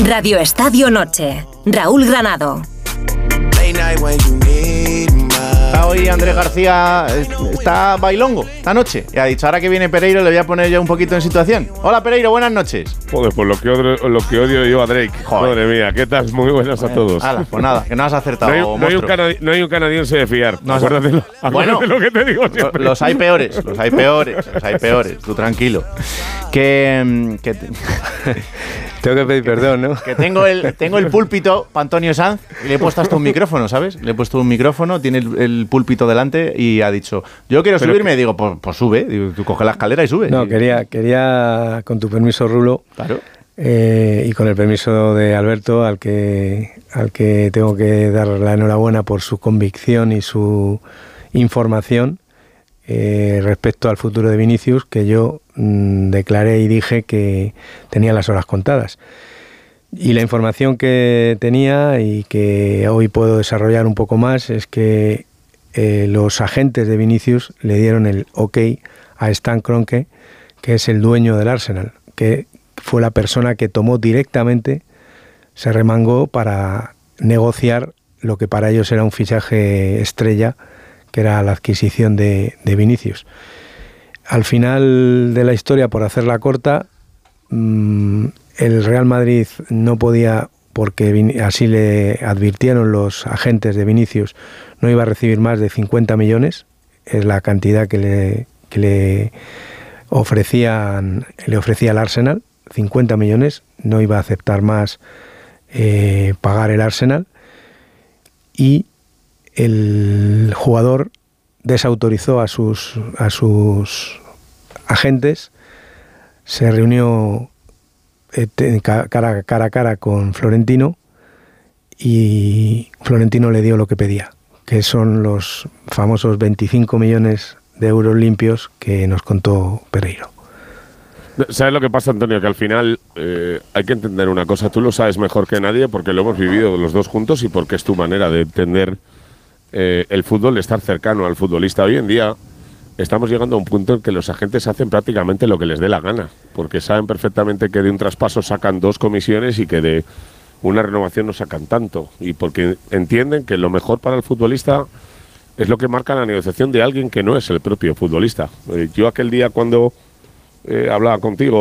Radio Estadio Noche. Raúl Granado. Está hoy Andrés García, está bailongo esta noche. Y ha dicho, ahora que viene Pereiro le voy a poner ya un poquito en situación. Hola Pereiro, buenas noches. Joder, pues lo que odio yo a Drake. Joder. Madre mía, ¿qué tal? Muy buenas a todos. Ala, pues nada, que no has acertado. No hay un canadiense de fiar. No Acuérdate lo que te digo siempre. Los hay peores. Tú tranquilo. Tengo que pedir perdón, ¿no? Que tengo el púlpito para Antonio Sanz y le he puesto hasta un micrófono, ¿sabes? Le he puesto un micrófono, tiene el púlpito delante y ha dicho, yo quiero subirme. Digo, pues sube. Digo, tú coge la escalera y sube. No, quería con tu permiso, Rulo. Claro. Y con el permiso de Alberto, al que tengo que dar la enhorabuena por su convicción y su información respecto al futuro de Vinicius, que yo declaré y dije que tenía las horas contadas. Y la información que tenía y que hoy puedo desarrollar un poco más es que los agentes de Vinicius le dieron el ok a Stan Kroenke, que es el dueño del Arsenal, que fue la persona que tomó directamente, se remangó para negociar lo que para ellos era un fichaje estrella, que era la adquisición de Vinicius. Al final de la historia, por hacerla corta, el Real Madrid no podía, porque así le advirtieron los agentes de Vinicius, no iba a recibir más de 50 millones, es la cantidad que le ofrecía el Arsenal, 50 millones, no iba a aceptar más pagar el Arsenal, y el jugador desautorizó a sus agentes, se reunió cara a cara con Florentino y Florentino le dio lo que pedía, que son los famosos 25 millones de euros limpios que nos contó Pereiro. ¿Sabes lo que pasa, Antonio? Que al final hay que entender una cosa. Tú lo sabes mejor que nadie porque lo hemos vivido los dos juntos y porque es tu manera de entender el fútbol, de estar cercano al futbolista. Hoy en día estamos llegando a un punto en que los agentes hacen prácticamente lo que les dé la gana, porque saben perfectamente que de un traspaso sacan 2 comisiones y que de una renovación no sacan tanto, y porque entienden que lo mejor para el futbolista es lo que marca la negociación de alguien que no es el propio futbolista. Yo aquel día cuando hablaba contigo